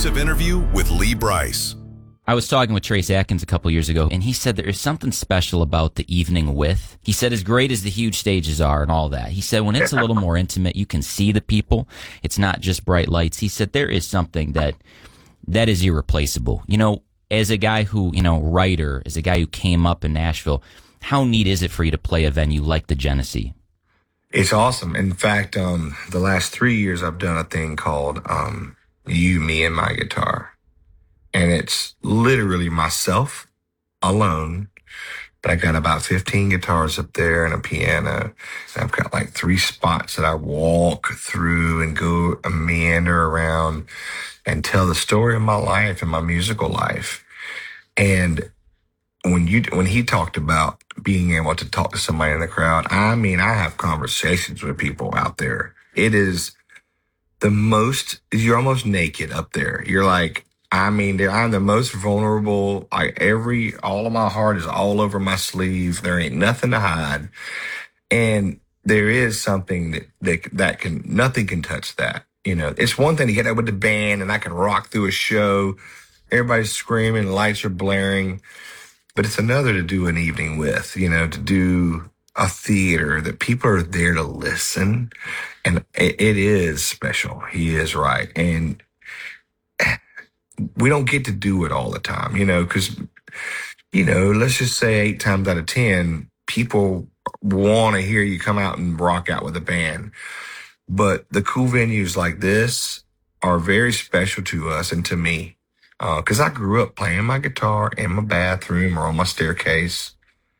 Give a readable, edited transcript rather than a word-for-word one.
exclusive interview with Lee Brice. I was talking with Trace Atkins a couple years ago, and he said there is something special about the evening with. He said as great as the huge stages are and all that, he said when it's a little more intimate, you can see the people. It's not just bright lights. He said there is something that is irreplaceable. You know, as a guy who, writer, as a guy who came up in Nashville, how neat is it for you to play a venue like the Genesee? It's awesome. In fact, the last 3 years I've done a thing called You, Me, and My Guitar. And it's literally myself alone. But I got about 15 guitars up there and a piano. And I've got like 3 spots that I walk through and go and meander around and tell the story of my life and my musical life. And when he talked about being able to talk to somebody in the crowd, I mean, I have conversations with people out there. It is you're almost naked up there. You're like, I'm the most vulnerable. All of my heart is all over my sleeve. There ain't nothing to hide. And there is something that nothing can touch that. It's one thing to get up with the band and I can rock through a show. Everybody's screaming, lights are blaring. But it's another to do an evening with, to do a theater that people are there to listen. And it is special. He is right. And we don't get to do it all the time, because, let's just say 8 times out of 10, people want to hear you come out and rock out with a band. But the cool venues like this are very special to us and to me. Because I grew up playing my guitar in my bathroom or on my staircase.